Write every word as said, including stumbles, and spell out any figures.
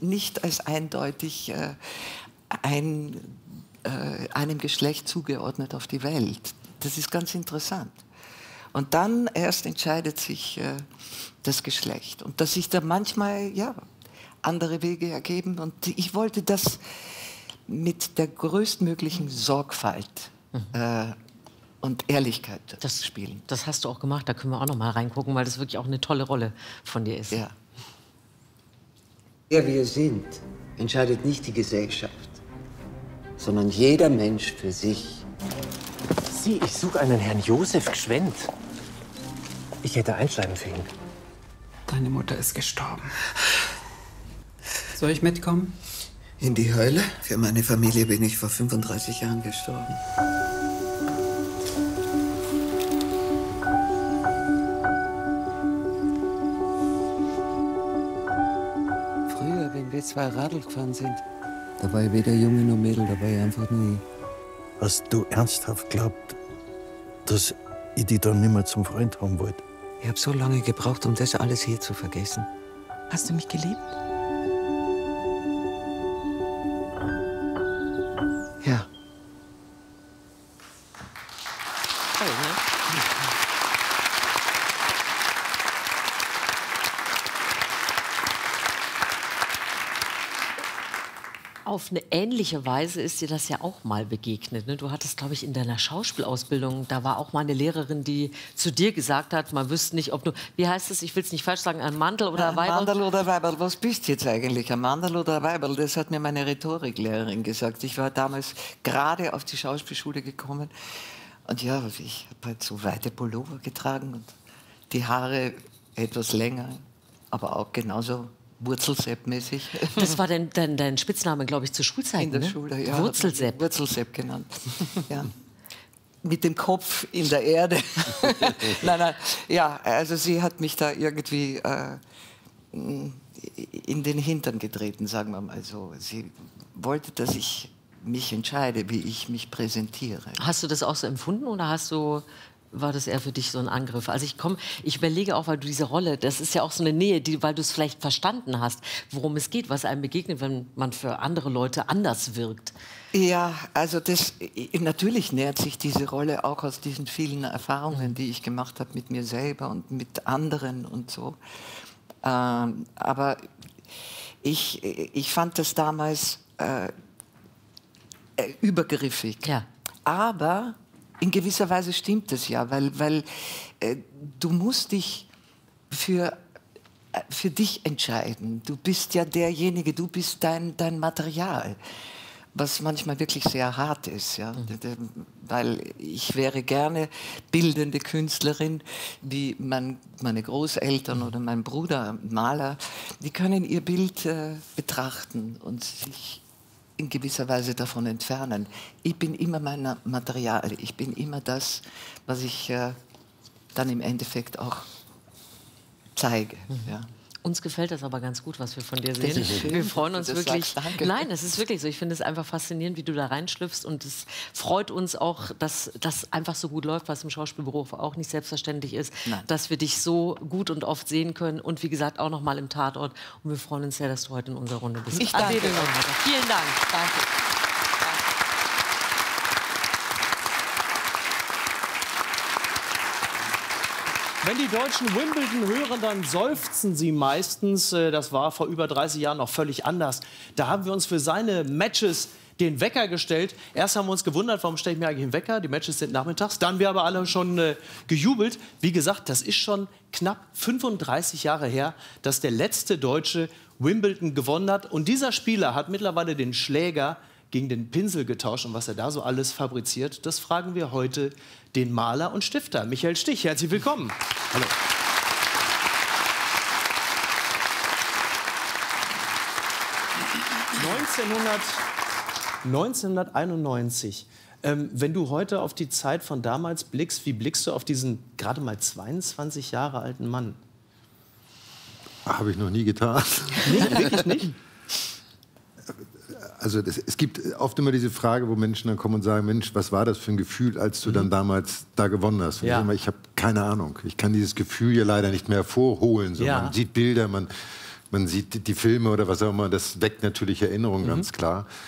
nicht als eindeutig äh, ein, äh, einem Geschlecht zugeordnet auf die Welt. Das ist ganz interessant. Und dann erst entscheidet sich äh, das Geschlecht. Und dass sich da manchmal ja, andere Wege ergeben. Und ich wollte das mit der größtmöglichen Sorgfalt äh, und Ehrlichkeit das spielen. Das hast du auch gemacht, da können wir auch noch mal reingucken, weil das wirklich auch eine tolle Rolle von dir ist. Ja. Wer wir sind, entscheidet nicht die Gesellschaft, sondern jeder Mensch für sich. Sie, ich suche einen Herrn Josef Gschwend. Ich hätte Einschreiben für ihn. Deine Mutter ist gestorben. Soll ich mitkommen? In die Hölle? Für meine Familie bin ich vor fünfunddreißig Jahren gestorben. Früher, wenn wir zwei Radl gefahren sind, da war ich weder Junge noch Mädel, da war ich einfach nur ich. Hast du ernsthaft geglaubt, dass ich dich dann nicht mehr zum Freund haben wollte? Ich habe so lange gebraucht, um das alles hier zu vergessen. Hast du mich geliebt? Ja. Toll, ne? Auf eine ähnliche Weise ist dir das ja auch mal begegnet. Ne? Du hattest, glaube ich, in deiner Schauspielausbildung, da war auch mal eine Lehrerin, die zu dir gesagt hat, man wüsste nicht, ob du, wie heißt es, ich will es nicht falsch sagen, ein Mandel oder ein Weiberl? Mandel oder Weiberl, was bist du jetzt eigentlich, ein Mandel oder ein Weiberl? Das hat mir meine Rhetoriklehrerin gesagt. Ich war damals gerade auf die Schauspielschule gekommen und ja, ich habe halt so weite Pullover getragen und die Haare etwas länger, aber auch genauso Wurzelsepp-mäßig. Das war dein, dein, dein Spitzname, glaube ich, zur Schulzeit, in der ne? Schule, ja. Wurzelsepp. Wurzelsepp genannt. Ja. Mit dem Kopf in der Erde. Nein, nein. Ja, also sie hat mich da irgendwie äh, in den Hintern getreten, sagen wir mal so. Sie wollte, dass ich mich entscheide, wie ich mich präsentiere. Hast du das auch so empfunden oder hast du, war das eher für dich so ein Angriff? Also ich komme, ich überlege auch, weil du diese Rolle, das ist ja auch so eine Nähe, die, weil du es vielleicht verstanden hast, worum es geht, was einem begegnet, wenn man für andere Leute anders wirkt. Ja, also das, natürlich nährt sich diese Rolle auch aus diesen vielen Erfahrungen, die ich gemacht habe mit mir selber und mit anderen und so. Ähm, aber ich, ich fand das damals äh, übergriffig. Ja. Aber in gewisser Weise stimmt es ja, weil, weil äh, du musst dich für, äh, für dich entscheiden. Du bist ja derjenige, du bist dein, dein Material, was manchmal wirklich sehr hart ist. Ja? Mhm. Weil ich wäre gerne bildende Künstlerin, wie mein, meine Großeltern oder mein Bruder, Maler, die können ihr Bild äh, betrachten und sich in gewisser Weise davon entfernen. Ich bin immer mein Material, ich bin immer das, was ich äh, dann im Endeffekt auch zeige. Mhm. Ja. Uns gefällt das aber ganz gut, was wir von dir sehen. Schön, wir freuen uns wirklich. Sagst, danke. Nein, es ist wirklich so. Ich finde es einfach faszinierend, wie du da reinschlüpfst. Und es freut uns auch, dass das einfach so gut läuft, was im Schauspielberuf auch nicht selbstverständlich ist, Nein. dass wir dich so gut und oft sehen können. Und wie gesagt, auch noch mal im Tatort. Und wir freuen uns sehr, dass du heute in unserer Runde bist. Ich danke. Vielen Dank. Danke. Wenn die Deutschen Wimbledon hören, dann seufzen sie meistens. Das war vor über dreißig Jahren noch völlig anders. Da haben wir uns für seine Matches den Wecker gestellt. Erst haben wir uns gewundert, warum stelle ich mir eigentlich einen Wecker? Die Matches sind nachmittags. Dann haben wir aber alle schon äh, gejubelt. Wie gesagt, das ist schon knapp fünfunddreißig Jahre her, dass der letzte Deutsche Wimbledon gewonnen hat. Und dieser Spieler hat mittlerweile den Schläger gegen den Pinsel getauscht. Und was er da so alles fabriziert, das fragen wir heute den Maler und Stifter Michael Stich. Herzlich willkommen. Hallo. neunzehnhunderteinundneunzig. Ähm, wenn du heute auf die Zeit von damals blickst, wie blickst du auf diesen gerade mal zweiundzwanzig Jahre alten Mann? Habe ich noch nie getan. Nicht, wirklich nicht? Also das, es gibt oft immer diese Frage, wo Menschen dann kommen und sagen, Mensch, was war das für ein Gefühl, als du mhm. dann damals da gewonnen hast? Und ja. ich, immer, ich habe keine Ahnung. Ich kann dieses Gefühl ja leider nicht mehr hervorholen. So. Ja. Man sieht Bilder, man man sieht die, die Filme oder was auch immer, das weckt natürlich Erinnerungen, ganz klar.